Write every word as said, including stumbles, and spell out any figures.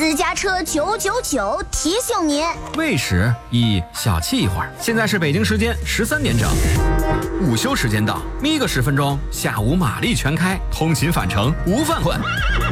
私家车九九九提醒您： 未时宜小憩一会儿。现在是北京时间十三点整，午休时间到，眯个十分钟，下午马力全开，通勤返程无犯困。